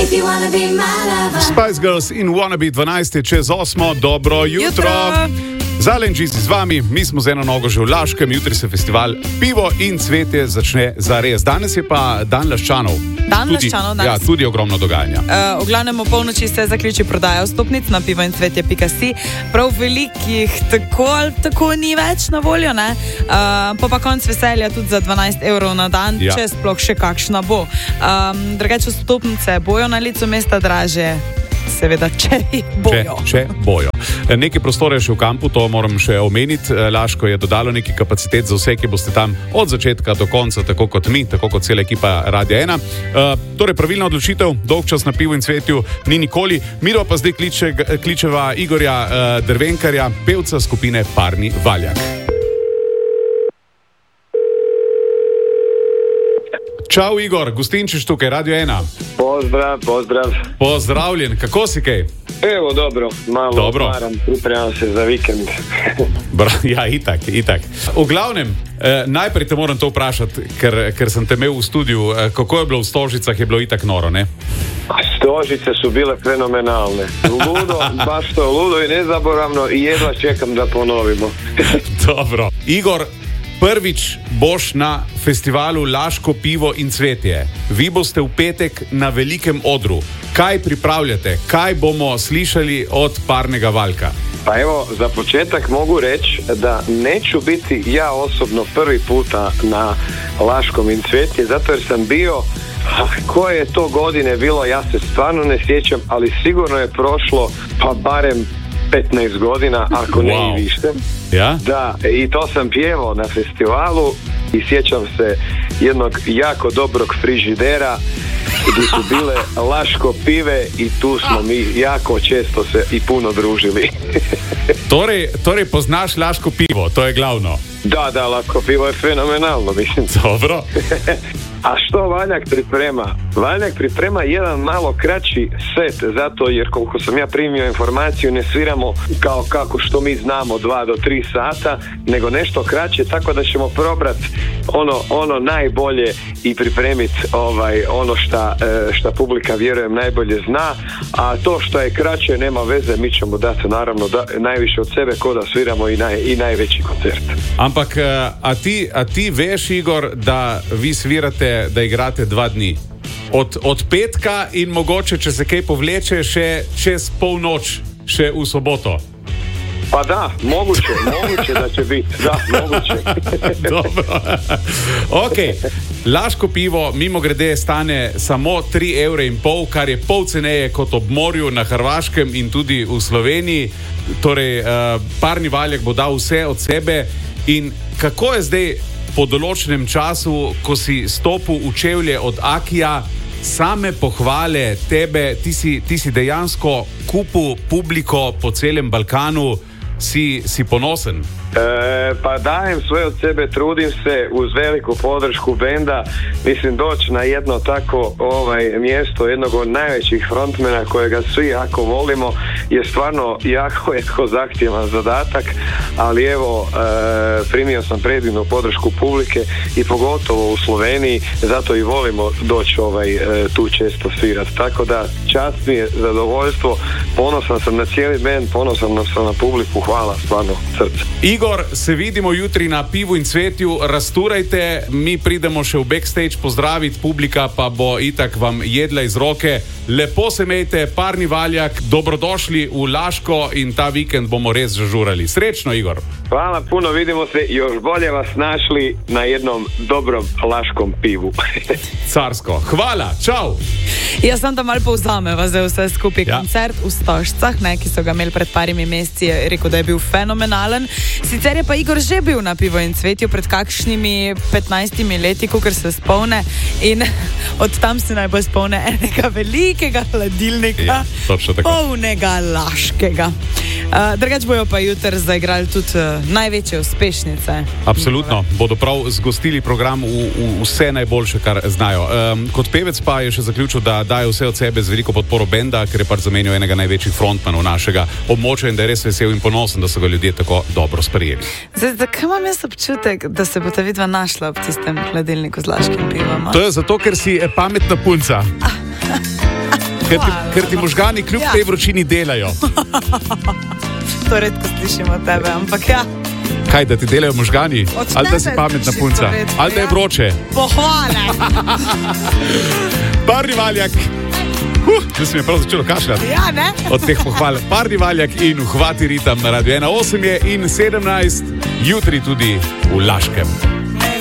Spice Girls in Wannabe 12 čez 8, dobro jutro. Zalenčic z vami, mi smo z eno nogo že v Laškem, jutri se festival Pivo in cvetje začne zares. Danes je pa dan Laščanov. Ja, tudi ogromno dogajanja. V glavnem o polnoči se zaključi prodaja vstopnic na pivoincvetje.si. Prav velikih tako ni več na voljo, ne? Pa konc veselja tudi za 12 evrov na dan, ja. Če sploh še kakšna bo. Drugače vstopnice bojo na licu mesta draže. Seveda, če bojo. Če bojo. Nekaj prostore še v kampu, to moram še omeniti. Laško je dodalo nekaj kapacitet za vse, ki boste tam od začetka do konca, tako kot mi, tako kot cela ekipa Radia 1. Torej, pravilna odločitev, dolg čas na Pivu in cvetju ni nikoli. Midva pa zdaj kličeva Igorja Drvenkarja, pevca skupine Parni Valjak. Čau, Igor, Gustinčič tukaj, Radio 1. Pozdrav. Pozdravljen, kako si kaj? Evo, dobro, malo odmaram, pripremam se za vikend. Ja, itak. V glavnem, najprej te moram to vprašati, ker sem te imel v studiu, kako je bilo v Stožicah, je bilo itak noro, ne? Stožice su bile fenomenalne. Ludo, baš to ludo i nezaboravno i jedva čekam da ponovimo. Dobro. Igor, prvič boš na festivalu Laško pivo in cvetje. Vi boste v petek na velikem odru. Kaj pripravljate? Kaj bomo slišali od Parnega Valjka? Pa evo, za početak mogu reći da neću biti ja osobno prvi puta na Laškom in cvetje, zato jer sam bio, koje je to godine bilo, ja se stvarno ne sjećam, ali sigurno je prošlo pa barem 15 godina, ako ne i više. Ja? Da, i to sam pjevao na festivalu i sjećam se jednog jako dobrog frižidera gdje su bile Laško pive i tu smo mi jako često se i puno družili. Torej poznaš Laško pivo, to je glavno. Da, Laško pivo je fenomenalno, mislim. Dobro. A što Valjak priprema? Valjak priprema jedan malo kraći set, zato jer koliko sam ja primio informaciju ne sviramo kao kako što mi znamo 2 do 3 sata, nego nešto kraće, tako da ćemo probrati ono najbolje i pripremiti ono šta publika vjerujem najbolje zna, a to što je kraće nema veze, mi ćemo dati naravno najviše od sebe ko da sviramo i najveći koncert. Ampak, a ti veš, Igor, da vi svirate, da igrate 2 dni. Od petka in mogoče, če se kaj povleče, še čez polnoč, še v soboto. Pa da, moguće da će biti. Da, moguće. Dobro. Ok. Laško pivo, mimo grede, stane samo 3,5 evra, kar je pol ceneje kot ob morju na Hrvaškem in tudi v Sloveniji. Torej, Parni Valjak bo dal vse od sebe. In kako je zdaj po določenem času, ko si stopil v čevlje od Akija, same pohvale tebe, ti si dejansko kupil publiko po celem Balkanu, si ponosen? Pa dajem sve od sebe, trudim se uz veliku podršku benda, mislim doći na jedno tako mjesto jednog od najvećih frontmena kojega svi jako volimo je stvarno jako zahtjevan zadatak, ali evo primio sam predivnu podršku publike i pogotovo u Sloveniji, zato i volimo doći tu često svirati, tako da čast mi je, zadovoljstvo, ponosan sam na cijeli bend, ponosan sam na publiku, hvala stvarno srce. Igor, se vidimo jutri na Pivu in cvetju, rasturajte, mi pridemo še v backstage pozdraviti, publika pa bo itak vam jedla iz roke. Lepo se imejte, Parni Valjak, dobrodošli v Laško in ta vikend bomo res zažurali. Srečno, Igor. Hvala puno, vidimo se, još bolje vas našli na jednom dobrom laškom pivu. Carsko. Hvala, čau. Jaz sem da malo povzameva za vse skupaj. Koncert v Stožcah, ki so ga imeli pred parimi meseci, je rekel, da je bil fenomenalen. Sicer je pa Igor že bil na Pivo in cvetju pred kakšnimi 15 leti, kakor se spomne, in od tam se najbolj spomne enega velikega hladilnika, polnega Laškega. Drugač bojo pa jutri zaigrali tudi največje uspešnice. Absolutno, bodo prav zgostili program v vse najboljše, kar znajo. Kot pevec pa je še zaključil, da daje vse od sebe z veliko podporo benda, ker je pač zamenjal enega največjih frontmanov našega območja in da je res vesel in ponosen, da so ga ljudje tako dobro sprejeli. Zdaj, zakaj imam jaz občutek, da se bo ta vidva našla ob tistem hladilniku z Laškim pivom? To je zato, ker si pametna punca. ker ti možgani kljub tej vročini delajo. To redko slišimo od tebe, ampak ja. Kaj, da ti delajo možgani? Ali da si pametna punca? Ali da je vroče? Pohvale! Parni Valjak. Da se mi je prav začelo kašljati. Ja, ne? Od teh pohval. Parni Valjak in Uhvati ritem na Radio 1. 8 je in 17, jutri tudi v Laškem.